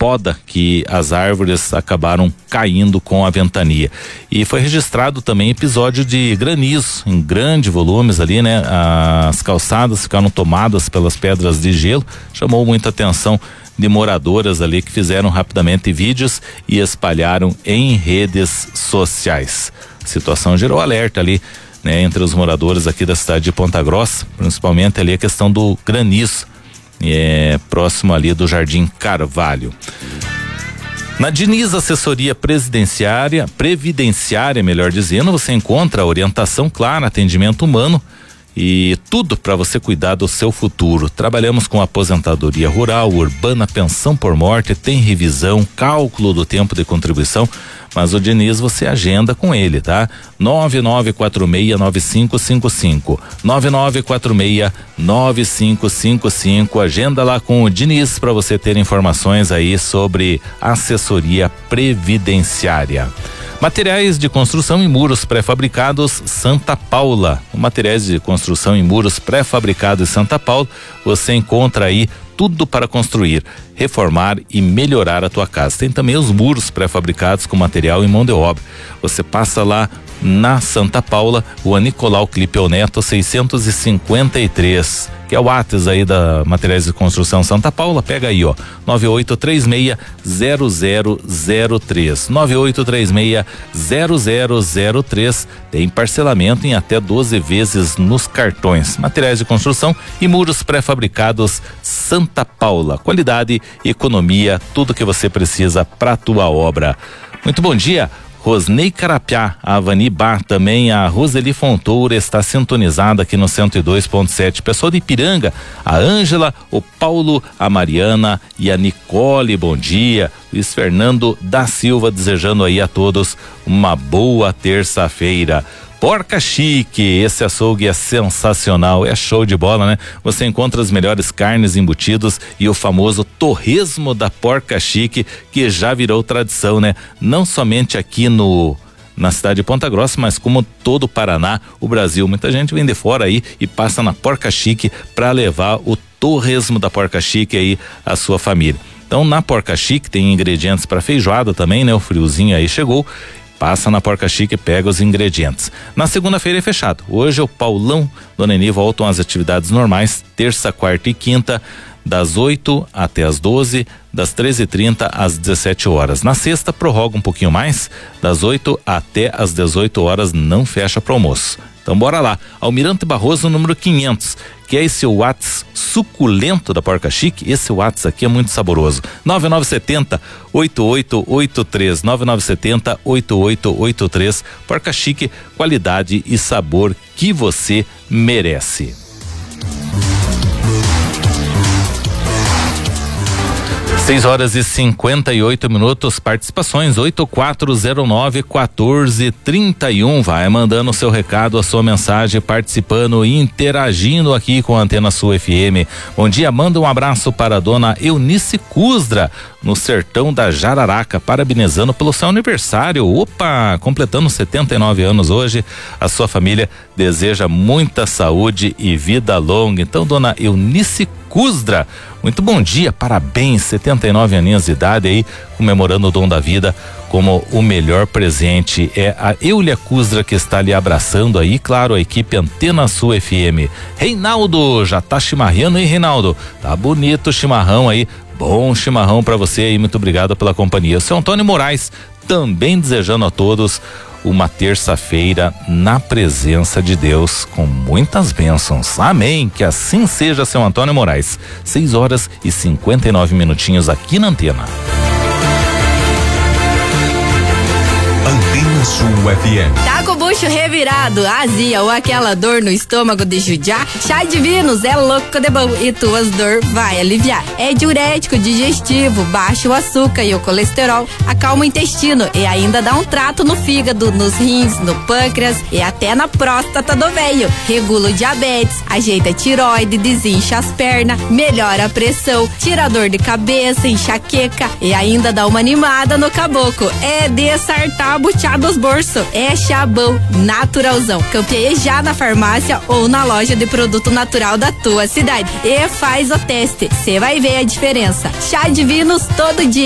poda que as árvores acabaram caindo com a ventania. E foi registrado também episódio de granizo em grandes volumes ali, né? As calçadas ficaram tomadas pelas pedras de gelo, chamou muita atenção de moradoras ali que fizeram rapidamente vídeos e espalharam em redes sociais. A situação gerou alerta ali, né, entre os moradores aqui da cidade de Ponta Grossa, principalmente ali a questão do granizo, próximo ali do Jardim Carvalho. Na Diniz Assessoria Previdenciária, melhor dizendo, você encontra orientação clara, atendimento humano e tudo para você cuidar do seu futuro. Trabalhamos com aposentadoria rural, urbana, pensão por morte, tem revisão, cálculo do tempo de contribuição, mas o Diniz você agenda com ele, tá? 9946-9555, 9946-9555, agenda lá com o Diniz para você ter informações aí sobre assessoria previdenciária. Materiais de construção e muros pré-fabricados Santa Paula. Materiais de construção e muros pré-fabricados Santa Paula, você encontra aí tudo para construir, reformar e melhorar a tua casa. Tem também os muros pré-fabricados com material e mão de obra. Você passa lá na Santa Paula, Rua Nicolau Clipeu Neto 653, que é o WhatsApp aí da Materiais de Construção Santa Paula. Pega aí, ó, 9836-0003, 9836-0003. Tem parcelamento em até 12 vezes nos cartões. Materiais de construção e muros pré-fabricados Santa Paula, qualidade, economia, tudo que você precisa para tua obra. Muito bom dia. Rosnei Carapiá, a Avani Bar, também a Roseli Fontoura está sintonizada aqui no 102.7. Pessoal de Ipiranga, a Ângela, o Paulo, a Mariana e a Nicole, bom dia. Luiz Fernando da Silva desejando aí a todos uma boa terça-feira. Porca Chique, esse açougue é sensacional, é show de bola, né? Você encontra as melhores carnes, embutidos e o famoso torresmo da Porca Chique, que já virou tradição, né? Não somente aqui na cidade de Ponta Grossa, mas como todo o Paraná, o Brasil. Muita gente vem de fora aí e passa na Porca Chique para levar o torresmo da Porca Chique aí à sua família. Então, na Porca Chique tem ingredientes para feijoada também, né? O friozinho aí chegou. Passa na Porca Chique e pega os ingredientes. Na segunda-feira é fechado. Hoje o Paulão, Dona Eni voltam às atividades normais, terça, quarta e quinta, das 8 até as 12, das 13h30 às 17 horas. Na sexta prorroga um pouquinho mais, das 8 até as 18 horas, não fecha para almoço. Então bora lá, Almirante Barroso, número 500, que é esse WhatsApp suculento da Porca Chique. Esse WhatsApp aqui é muito saboroso. 9970-8883, 9970-8883. Porca Chique, qualidade e sabor que você merece. 6h58, participações 8409-1431. Vai mandando o seu recado, a sua mensagem, participando e interagindo aqui com a Antena Sul FM. Bom dia, manda um abraço para a dona Eunice Cusdra, no sertão da Jararaca, parabenizando pelo seu aniversário. Opa, completando 79 anos hoje. A sua família deseja muita saúde e vida longa. Então, dona Eunice Cusdra, muito bom dia, parabéns, 79 aninhos de idade aí, comemorando o dom da vida como o melhor presente. É a Eulia Cusdra que está lhe abraçando aí, claro, a equipe Antena Sul FM. Reinaldo, já tá chimarrando, hein, Reinaldo? Tá bonito o chimarrão aí, bom chimarrão pra você aí, muito obrigado pela companhia. O seu Antônio Moraes também desejando a todos uma terça-feira na presença de Deus com muitas bênçãos. Amém, que assim seja, seu Antônio Moraes. 6h59 aqui na Antena. Antena Sul FM. Tá com o bucho revirado, azia ou aquela dor no estômago de judiar? Chá Divinos é louco de bom e tuas dor vai aliviar. É diurético, digestivo, baixa o açúcar e o colesterol, acalma o intestino e ainda dá um trato no fígado, nos rins, no pâncreas e até na próstata do veio. Regula o diabetes, ajeita a tiroide, desincha as pernas, melhora a pressão, tira a dor de cabeça, enxaqueca e ainda dá uma animada no caboclo. É desartar buchar dos bolsos. É Chabão naturalzão. Campeie já na farmácia ou na loja de produto natural da tua cidade. E faz o teste. Você vai ver a diferença. Chá Divinos todo dia.